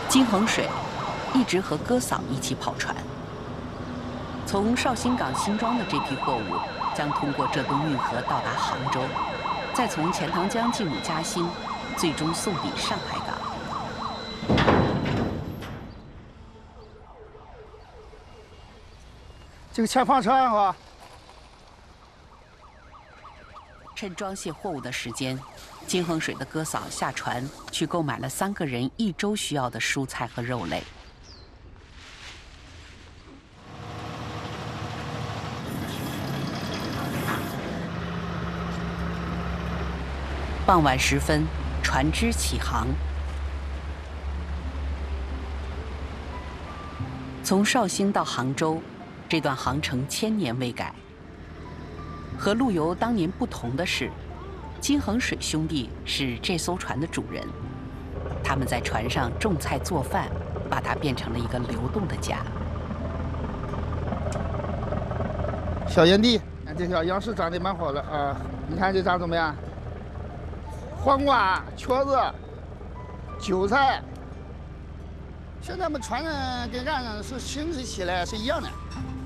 金衡水一直和哥嫂一起跑船。从绍兴港新装的这批货物将通过浙东运河到达杭州，再从钱塘江进入嘉兴，最终送抵上海港。 这个前方车岸哈。 趁装卸货物的时间，金衡水的哥嫂下船去购买了3个人1周需要的蔬菜和肉类。傍晚时分，船只起航。从绍兴到杭州，这段航程1000年未改。 和陆游当年不同的是，金衡水兄弟是这艘船的主人，他们在船上种菜做饭，把它变成了一个流动的家。 小烟蒂，这小杨氏长得蛮好的啊！你看这长怎么样？黄瓜、瘸子、韭菜。现在我们船上跟岸上是形式起来是一样的。